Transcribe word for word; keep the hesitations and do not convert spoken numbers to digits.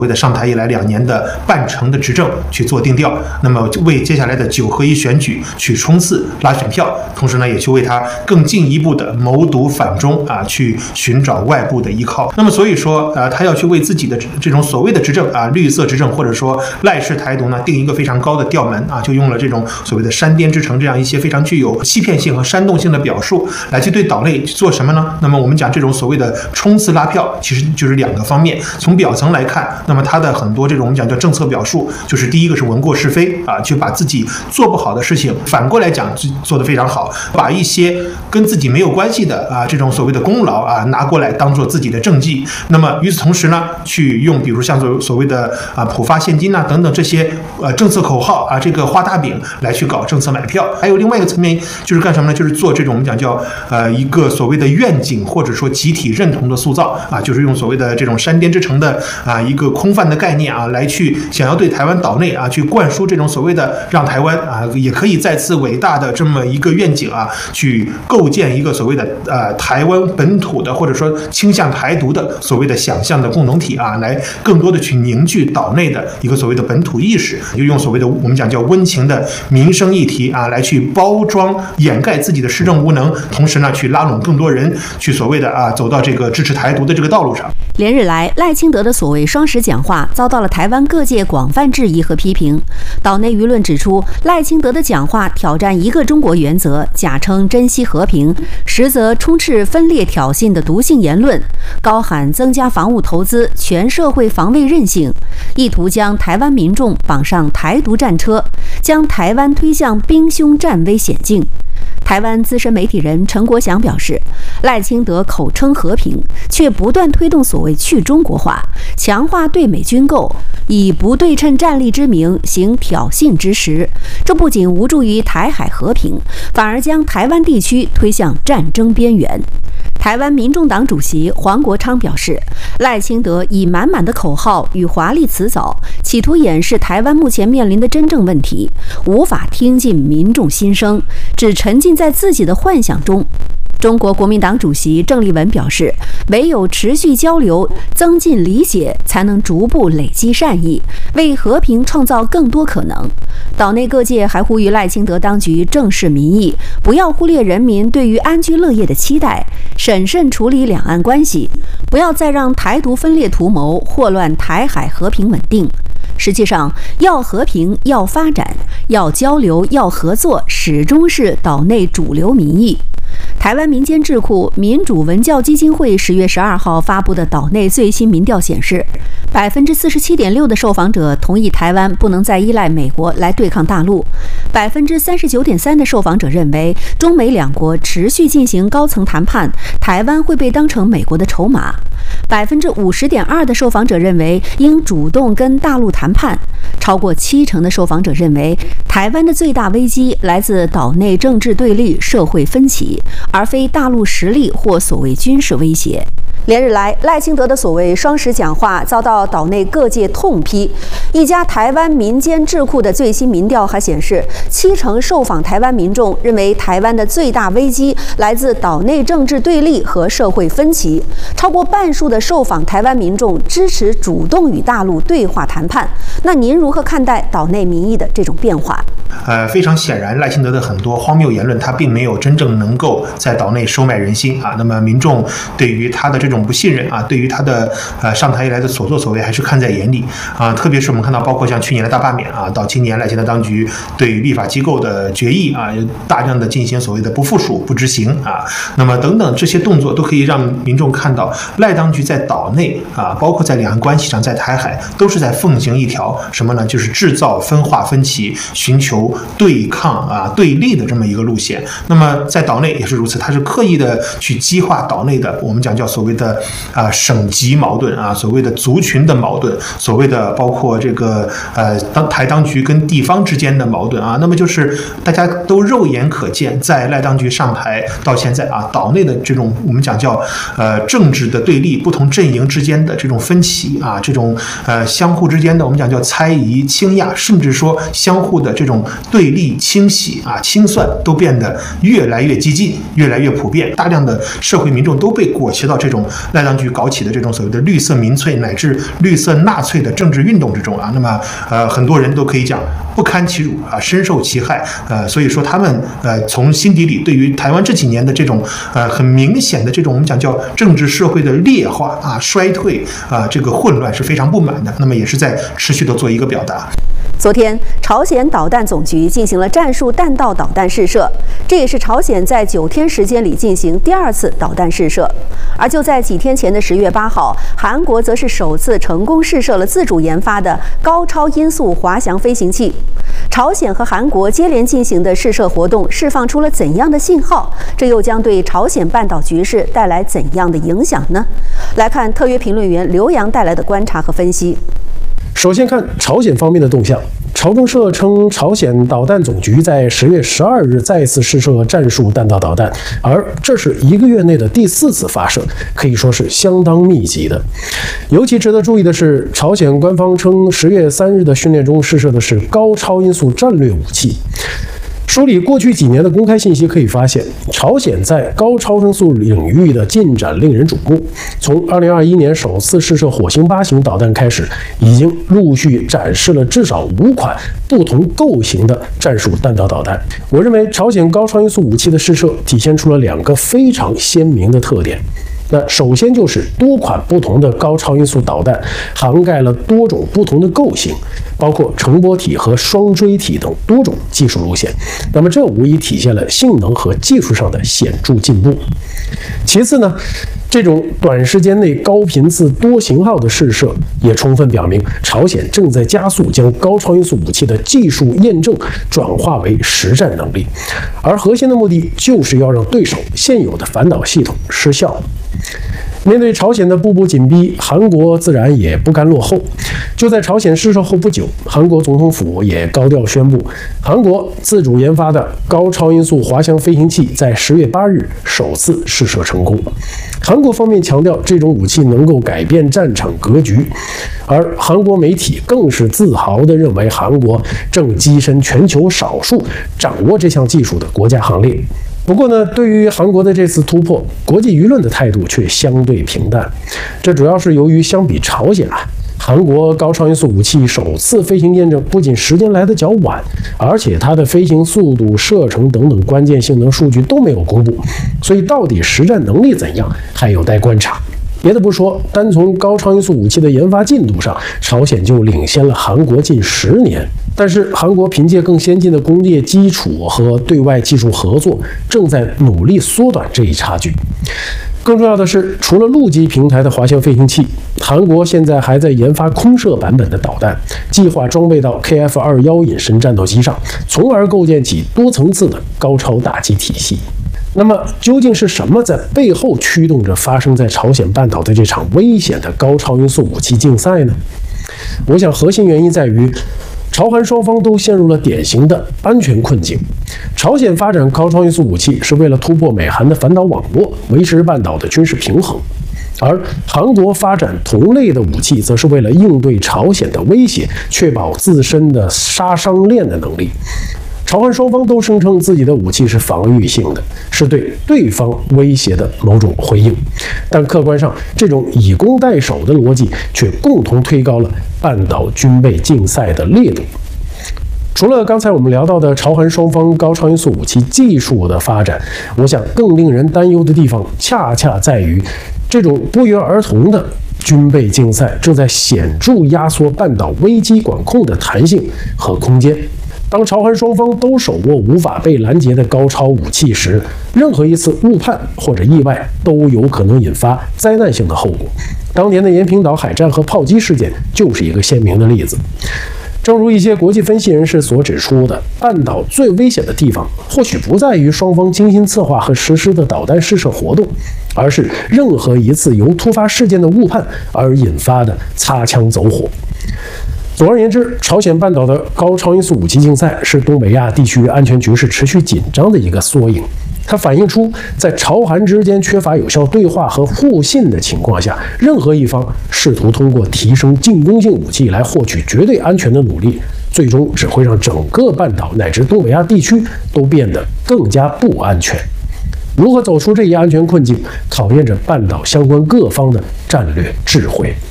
为的上台以来两年的半程的执政去做定调，那么为接下来的九合一选举去冲刺拉选票，同时呢，也去为他更进一步的谋独反中啊，去寻找外部的依靠。那么所以说，呃，他要去为自己的这种所谓的执政啊，绿色执政或者说赖式台独呢，定一个非常高的调门啊，就用了这种所谓的山巅之城这样一些非常具有欺骗性和煽动性的表述，来去对岛内去做什么呢？那么我们讲这种所谓的冲刺拉票，其实就是两个方面。从表层来看，那么他的很多这种我们讲叫政策表述，就是第一个是闻过是非啊，去把自己做不好的事情反过来讲做得非常好，把一些跟自己没有关系的啊这种所谓的功劳啊拿过来当做自己的政绩。那么与此同时呢，去用比如像所所谓的啊普发现金啊等等这些呃政策口号啊这个画大饼来去搞政策买票。还有另外一个层面就是干什么呢？就是做这种我们讲叫呃一个所谓的愿景或者说集体认同的塑造啊，就是用所谓的这种山巅之城的啊一个空泛的概念啊，来去想要对台湾岛内啊去灌输这种所谓的让台湾啊也可以再次伟大的这么一个愿景啊，去构建一个所谓的呃台湾本土的或者说倾向台独的所谓的想象的共同体啊，来更多的去凝聚岛内的一个所谓的本土意识，就用所谓的我们讲叫温情的民生议题啊，来去包装掩盖自己的施政无能，同时呢去拉拢更多人去所谓的啊走到这个支持台独的这个道路上。 连日来，赖清德的所谓双十讲话遭到了台湾各界广泛质疑和批评。岛内舆论指出，赖清德的讲话挑战一个中国原则，假称珍惜和平，实则充斥分裂挑衅的毒性言论，高喊增加防务投资、全社会防卫韧性，意图将台湾民众绑上台独战车，将台湾推向兵凶战危险境。台湾资深媒体人陈国祥表示，赖清德口称和平，却不断推动所谓去中国化，强化对美军购，以不对称战力之名行挑衅之实，这不仅无助于台海和平，反而将台湾地区推向战争边缘。台湾民众党主席黄国昌表示，赖清德以满满的口号与华丽辞藻，企图掩饰台湾目前面临的真正问题，无法听进民众心声，只沉浸在自己的幻想中。中国国民党主席郑丽文表示，唯有持续交流、增进理解，才能逐步累积善意，为和平创造更多可能。岛内各界还呼吁赖清德当局正视民意，不要忽略人民对于安居乐业的期待，审慎处理两岸关系，不要再让台独分裂图谋祸乱台海和平稳定。实际上，要和平、要发展、要交流、要合作，始终是岛内主流民意。台湾民间智库民主文教基金会十月十二号发布的岛内最新民调显示，百分之四十七点六的受访者同意台湾不能再依赖美国来对抗大陆，百分之三十九点三的受访者认为中美两国持续进行高层谈判，台湾会被当成美国的筹码，百分之五十点二的受访者认为应主动跟大陆谈判，超过七成的受访者认为台湾的最大危机来自岛内政治对立、社会分歧，而非大陆实力或所谓军事威胁。连日来，赖清德的所谓双十讲话遭到岛内各界痛批。一家台湾民间智库的最新民调还显示，七成受访台湾民众认为台湾的最大危机来自岛内政治对立和社会分歧，超过半数的受访台湾民众支持主动与大陆对话谈判。那您如何看待岛内民意的这种变化？ 呃，非常显然，赖清德的很多荒谬言论，他并没有真正能够在岛内收买人心啊。那么民众对于他的这种不信任啊，对于他的呃上台以来的所作所为，还是看在眼里啊。特别是我们看到，包括像去年的大罢免啊，到今年赖清德当局对立法机构的决议啊，大量的进行所谓的不附属、不执行啊，那么等等这些动作，都可以让民众看到赖当局在岛内啊，包括在两岸关系上，在台海，都是在奉行一条什么呢？就是制造分化分歧，寻求对抗啊对立的这么一个路线。那么在岛内也是如此，他是刻意的去激化岛内的我们讲叫所谓的啊省级矛盾啊，所谓的族群的矛盾，所谓的包括这个呃当台当局跟地方之间的矛盾啊。那么就是大家都肉眼可见，在赖当局上台到现在啊，岛内的这种我们讲叫呃政治的对立，不同阵营之间的这种分歧啊，这种呃相互之间的我们讲叫猜疑、倾轧，甚至说相互的这种对立、清洗啊、清算都变得越来越激进、越来越普遍，大量的社会民众都被裹挟到这种赖当局搞起的这种所谓的绿色民粹乃至绿色纳粹的政治运动之中啊。那么呃，很多人都可以讲不堪其辱啊，深受其害。呃，所以说他们呃从心底里对于台湾这几年的这种呃很明显的这种我们讲叫政治社会的劣化啊、衰退啊、这个混乱是非常不满的。那么也是在持续的做一个表达。 昨天，朝鲜导弹总局进行了战术弹道导弹试射，这也是朝鲜在九天时间里进行第二次导弹试射。而就在几天前的十月八号，韩国则是首次成功试射了自主研发的高超音速滑翔飞行器。朝鲜和韩国接连进行的试射活动，释放出了怎样的信号？这又将对朝鲜半岛局势带来怎样的影响呢？来看特约评论员刘洋带来的观察和分析。 首先看朝鲜方面的动向，朝中社称，朝鲜导弹总局在十月十二日再次试射战术弹道导弹，而这是一个月内的第四次发射，可以说是相当密集的。尤其值得注意的是，朝鲜官方称，十月三日的训练中试射的是高超音速战略武器。梳理过去几年的公开信息可以发现，朝鲜在高超声速领域的进展令人瞩目。从二零二一年首次试射火星八型导弹开始，已经陆续展示了至少五款不同构型的战术弹道导弹。我认为，朝鲜高超音速武器的试射体现出了两个非常鲜明的特点。那首先就是多款不同的高超音速导弹涵盖了多种不同的构型，包括乘波体和双锥体等多种技术路线。那么这无疑体现了性能和技术上的显著进步。其次呢，这种短时间内高频次多型号的试射，也充分表明朝鲜正在加速将高超音速武器的技术验证转化为实战能力，而核心的目的就是要让对手现有的反导系统失效。面对朝鲜的步步紧逼，韩国自然也不甘落后。就在朝鲜试射后不久，韩国总统府也高调宣布，韩国自主研发的高超音速滑翔飞行器在十月八日首次试射成功。韩国方面强调，这种武器能够改变战场格局，而韩国媒体更是自豪地认为，韩国正跻身全球少数掌握这项技术的国家行列。不过呢，对于韩国的这次突破，国际舆论的态度却相对平淡。这主要是由于相比朝鲜啊，韩国高超音速武器首次飞行验证不仅时间来得较晚，而且它的飞行速度、射程等等关键性能数据都没有公布，所以到底实战能力怎样，还有待观察。别的不说，单从高超音速武器的研发进度上，朝鲜就领先了韩国近十年。但是韩国凭借更先进的工业基础和对外技术合作，正在努力缩短这一差距。更重要的是，除了陆基平台的滑翔飞行器，韩国现在还在研发空射版本的导弹，计划装备到 K F 二十一 隐身战斗机上，从而构建起多层次的高超打击体系。那么究竟是什么在背后驱动着发生在朝鲜半岛的这场危险的高超音速武器竞赛呢？我想核心原因在于，朝韩双方都陷入了典型的安全困境。朝鲜发展高超音速武器是为了突破美韩的反导网络，维持半岛的军事平衡；而韩国发展同类的武器，则是为了应对朝鲜的威胁，确保自身的杀伤链的能力。朝韩双方都声称自己的武器是防御性的，是对对方威胁的某种回应，但客观上，这种以攻代守的逻辑却共同推高了半岛军备竞赛的烈度。除了刚才我们聊到的朝韩双方高超音速武器技术的发展，我想更令人担忧的地方，恰恰在于这种不约而同的军备竞赛正在显著压缩半岛危机管控的弹性和空间。当朝韩双方都手握无法被拦截的高超武器时，任何一次误判或者意外都有可能引发灾难性的后果。当年的延坪岛海战和炮击事件就是一个鲜明的例子。正如一些国际分析人士所指出的，半岛最危险的地方或许不在于双方精心策划和实施的导弹试射活动，而是任何一次由突发事件的误判而引发的擦枪走火。总而言之，朝鲜半岛的高超音速武器竞赛是东北亚地区安全局势持续紧张的一个缩影。它反映出，在朝韩之间缺乏有效对话和互信的情况下，任何一方试图通过提升进攻性武器来获取绝对安全的努力， 最终只会让整个半岛乃至东北亚地区都变得更加不安全。如何走出这一安全困境，考验着半岛相关各方的战略智慧。